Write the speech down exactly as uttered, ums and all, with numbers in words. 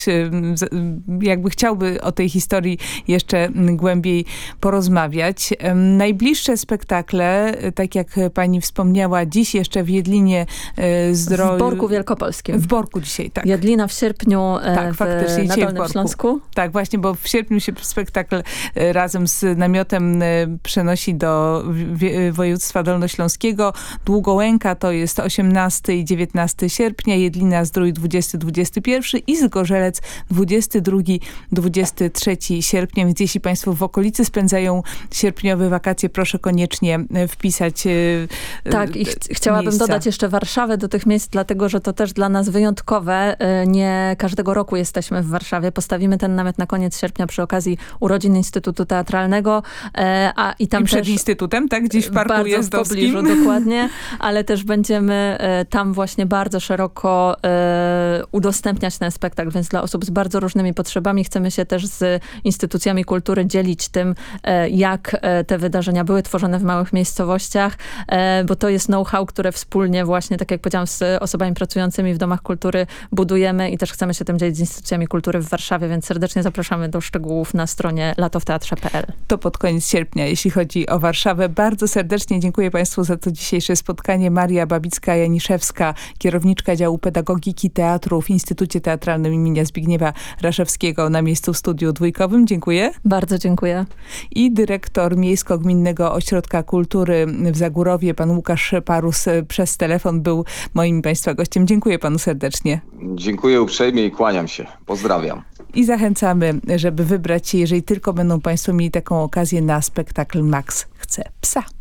jakby chciałby o tej historii jeszcze głębiej porozmawiać. Najbliższe spektakle, tak jak pani wspomniała, dziś jeszcze w Jedlinie Zdroju. W Borku Wielkopolskim. W Borku dzisiaj, tak. Jedlina w sierpniu tak, w, faktycznie, na Dolnym w Śląsku. Tak, właśnie, bo w sierpniu się spektakl razem z namiotem przenosi do województwa dolnośląskiego. Długołęka to jest osiemnastego i dziewiętnastego sierpnia, Jedlina Zdrój dwudziestego do dwudziestego pierwszego i Zgorzelec dwudziestego drugiego do dwudziestego trzeciego sierpnia. Więc jeśli państwo w okolicy spędzają sierpniowe wakacje, proszę koniecznie wpisać Tak, i ch chciałabym miejsca. dodać jeszcze Warszawę do tych miejsc, dlatego że to też dla nas wyjątkowe. Nie każdego roku jesteśmy w Warszawie. Postawimy ten namiot na koniec sierpnia przy okazji urodzin Instytutu Teatralnego. A i tam I przed też instytutem, tak? Gdzieś w Parku bardzo Jazdowskim. w pobliżu, dokładnie. Ale też będziemy tam właśnie bardzo szeroko udostępniać ten spektakl, więc dla osób z bardzo różnymi potrzebami chcemy się też z instytucjami kultury dzielić tym, jak te wydarzenia były tworzone w małych miejscowościach, bo to jest know-how, które wspólnie właśnie, tak jak powiedziałam, z osobami pracującymi w domach kultury budujemy i też chcemy się tym dzielić z instytucjami kultury w Warszawie, więc serdecznie zapraszamy do szczegółów na stronie lato w teatrze kropka p l. To pod koniec sierpnia, jeśli chodzi o Warszawę. Bardzo serdecznie dziękuję państwu za to dzisiejsze spotkanie. Maria Babicka-Janiszewska, kierowniczka działu pedagogiki teatru w Instytucie Teatralnym imienia Zbigniewa Raszewskiego na miejscu w studiu dwójkowym. Dziękuję. Bardzo dziękuję. I dyrektor Miejsko-Gminnego Ośrodka Kultury w Zagórowie, pan Łukasz Parus, przez telefon był moim i państwa gościem. Dziękuję panu serdecznie. Dziękuję uprzejmie i kłaniam się. Pozdrawiam. I zachęcamy, żeby wybrać się, jeżeli tylko będą państwo mieli taką okazję, na spektakl Max chce psa.